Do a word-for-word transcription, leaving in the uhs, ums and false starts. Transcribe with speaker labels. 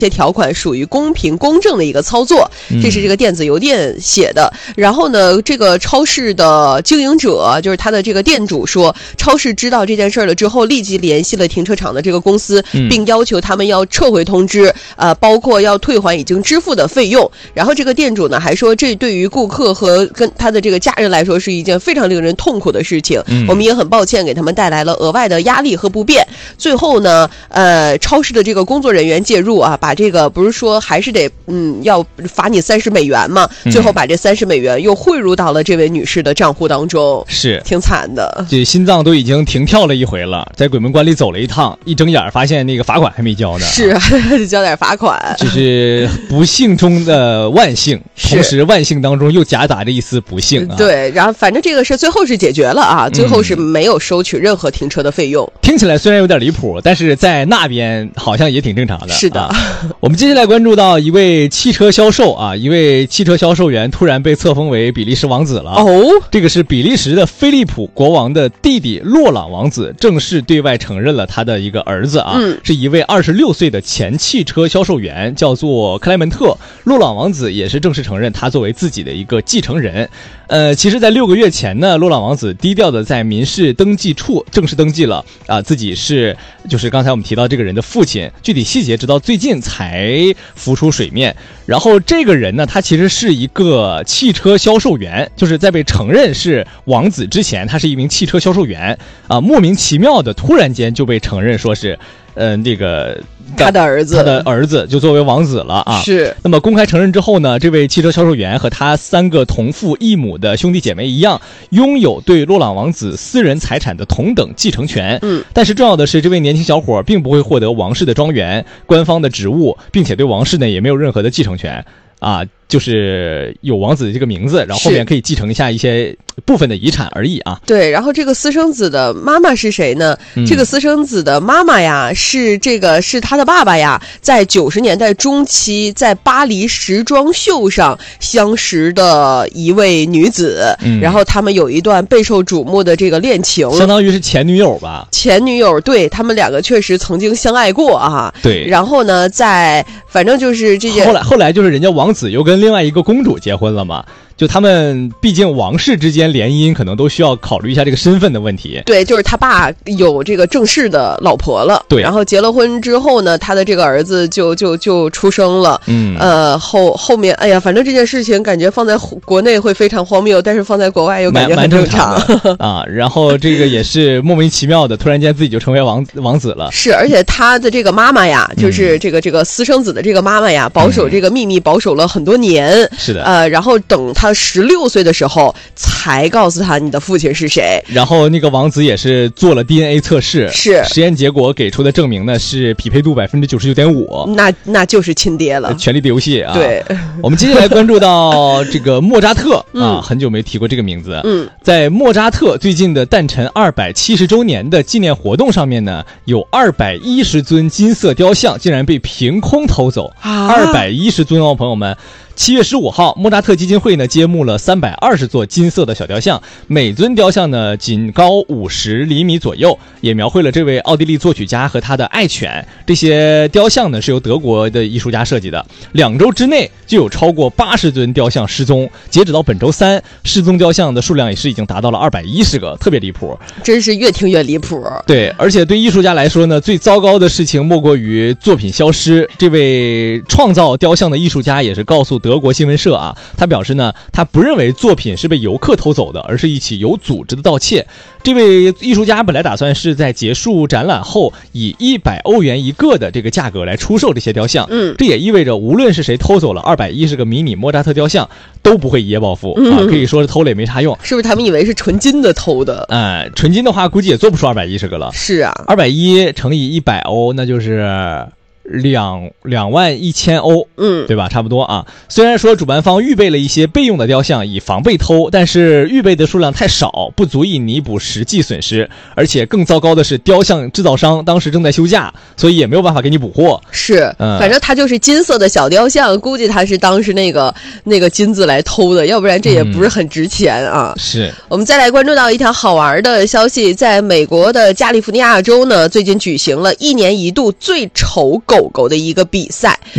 Speaker 1: 这些条款属于公平公正的一个操作，这是这个电子邮电写的。嗯、然后呢，这个超市的经营者，就是他的这个店主说，超市知道这件事了之后，立即联系了停车场的这个公司，嗯、并要求他们要撤回通知，呃，包括要退还已经支付的费用。然后这个店主呢还说，这对于顾客和跟他的这个家人来说是一件非常令人痛苦的事情，嗯、我们也很抱歉给他们带来了额外的压力和不便。最后呢，呃，超市的这个工作人员介入啊，把这个不是说还是得嗯要罚你三十美元嘛，最后把这三十美元又汇入到了这位女士的账户当中，
Speaker 2: 是
Speaker 1: 挺惨的。
Speaker 2: 这心脏都已经停跳了一回了，在鬼门关里走了一趟，一睁眼发现那个罚款还没交呢。
Speaker 1: 是啊，得交点罚款。
Speaker 2: 这是不幸中的万幸，同时万幸当中又夹杂着一丝不幸啊。
Speaker 1: 对，然后反正这个事最后是解决了啊，最后是没有收取任何停车的费用。
Speaker 2: 嗯、听起来虽然有点离谱，但是在那边好像也挺正常的。
Speaker 1: 是的。啊、
Speaker 2: 我们接下来关注到一位汽车销售啊，一位汽车销售员突然被册封为比利时王子了。哦，这个是比利时的菲利普国王的弟弟洛朗王子正式对外承认了他的一个儿子啊，嗯、是一位二十六岁的前汽车销售员，叫做克莱门特。洛朗王子也是正式承认他作为自己的一个继承人。呃，其实在六个月前呢，洛朗王子低调的在民事登记处正式登记了啊、呃，自己是就是刚才我们提到这个人的父亲，具体细节直到最近才浮出水面。然后这个人呢，他其实是一个汽车销售员，就是在被承认是王子之前，他是一名汽车销售员啊、呃，莫名其妙的突然间就被承认说是嗯、呃，这个
Speaker 1: 他的儿子，
Speaker 2: 他的儿子就作为王子了啊。
Speaker 1: 是。
Speaker 2: 那么公开承认之后呢，这位汽车销售员和他三个同父异母的兄弟姐妹一样，拥有对洛朗王子私人财产的同等继承权。嗯。但是重要的是，这位年轻小伙并不会获得王室的庄园、官方的职务，并且对王室呢也没有任何的继承权啊。就是有王子的这个名字，然后后面可以继承一下一些部分的遗产而已啊。
Speaker 1: 对，然后这个私生子的妈妈是谁呢？嗯、这个私生子的妈妈呀，是这个是他的爸爸呀，在九十年代中期在巴黎时装秀上相识的一位女子，嗯、然后他们有一段备受瞩目的这个恋情，
Speaker 2: 相当于是前女友吧？
Speaker 1: 前女友，对，他们两个确实曾经相爱过啊。
Speaker 2: 对，
Speaker 1: 然后呢，在反正就是这件
Speaker 2: 后来后来就是人家王子又跟另外一个公主结婚了嘛，就他们毕竟王室之间联姻可能都需要考虑一下这个身份的问题。
Speaker 1: 对，就是他爸有这个正式的老婆了，
Speaker 2: 对，
Speaker 1: 然后结了婚之后呢，他的这个儿子就就就出生了。嗯，呃，后后面，哎呀，反正这件事情感觉放在国内会非常荒谬，但是放在国外又感觉很正常
Speaker 2: 啊。然后这个也是莫名其妙的，突然间自己就成为王王子了。
Speaker 1: 是，而且他的这个妈妈呀，就是这个这个私生子的这个妈妈呀，保守这个秘密保守了很多年。
Speaker 2: 是的，
Speaker 1: 呃，然后等他十六岁的时候，才告诉他你的父亲是谁。
Speaker 2: 然后那个王子也是做了 D N A 测试，
Speaker 1: 是
Speaker 2: 实验结果给出的证明呢是匹配度百分之九十九点五，
Speaker 1: 那那就是亲爹了。
Speaker 2: 权力的游戏啊，
Speaker 1: 对。
Speaker 2: 我们接下来关注到这个莫扎特啊，嗯、很久没提过这个名字。嗯，在莫扎特最近的诞辰二百七十周年的纪念活动上面呢，有二百一十尊金色雕像竟然被凭空偷走，二百一十尊哦，朋友们。七月十五号，莫扎特基金会呢揭幕了三百二十座金色的小雕像，每尊雕像呢仅高五十厘米左右，也描绘了这位奥地利作曲家和他的爱犬。这些雕像呢是由德国的艺术家设计的。两周之内就有超过八十尊雕像失踪，截止到本周三，失踪雕像的数量也是已经达到了二百一十个，特别离谱。
Speaker 1: 真是越听越离谱。
Speaker 2: 对，而且对艺术家来说呢，最糟糕的事情莫过于作品消失。这位创造雕像的艺术家也是告诉德国新闻社啊，他表示呢，他不认为作品是被游客偷走的，而是一起有组织的盗窃。这位艺术家本来打算是在结束展览后以一百欧元一个的这个价格来出售这些雕像，嗯，这也意味着无论是谁偷走了二百一十个迷你莫扎特雕像，都不会一夜暴富、嗯、啊，可以说是偷了也没啥用。
Speaker 1: 是不是他们以为是纯金的偷的？
Speaker 2: 哎、嗯，纯金的话估计也做不出二百一十个了。
Speaker 1: 是啊，
Speaker 2: 二百一乘以一百欧，那就是两两万一千欧，嗯，对吧？差不多啊。虽然说主办方预备了一些备用的雕像以防被偷，但是预备的数量太少，不足以弥补实际损失。而且更糟糕的是，雕像制造商当时正在休假，所以也没有办法给你补货。
Speaker 1: 是，嗯，反正它就是金色的小雕像，估计它是当时那个那个金子来偷的，要不然这也不是很值钱啊。
Speaker 2: 嗯、是。
Speaker 1: 我们再来关注到一条好玩的消息，在美国的加利福尼亚州呢，最近举行了一年一度最丑狗狗的一个比赛。